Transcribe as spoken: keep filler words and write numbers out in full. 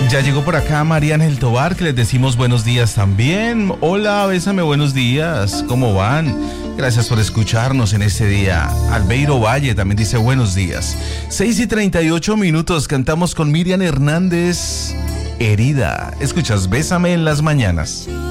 Ya llegó por acá Mariana El Tobar, que les decimos buenos días también. Hola, bésame, buenos días. ¿Cómo van? Gracias por escucharnos en este día. Albeiro Valle también dice buenos días. seis y treinta y ocho minutos, cantamos con Miriam Hernández, Herida. Escuchas Bésame en las mañanas.